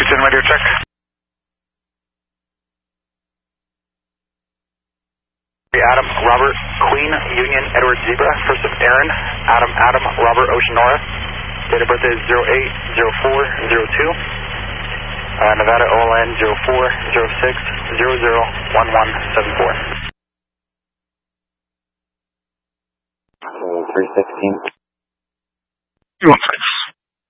Houston, radio check. Adam, Robert, Queen, Union, Edward, Zebra, first of Aaron, Adam, Robert, Ocean, Nora. Date of birth is 080402. Nevada, OLN 0406001174. 316. 216.